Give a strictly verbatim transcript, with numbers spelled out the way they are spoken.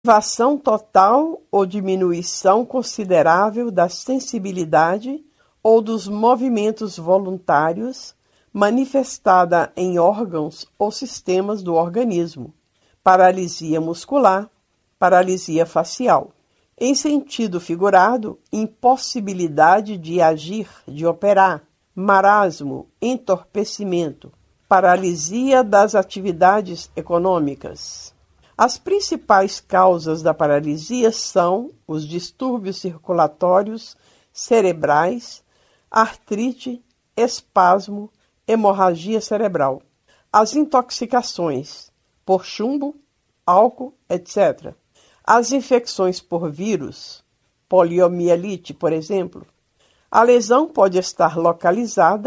Privação total ou diminuição considerável da sensibilidade ou dos movimentos voluntários manifestada em órgãos ou sistemas do organismo, paralisia muscular, paralisia facial. Em sentido figurado, impossibilidade de agir, de operar, marasmo, entorpecimento, paralisia das atividades econômicas. As principais causas da paralisia são os distúrbios circulatórios cerebrais, artrite, espasmo, hemorragia cerebral, as intoxicações por chumbo, álcool, etcétera, as infecções por vírus, poliomielite, por exemplo. A lesão pode estar localizada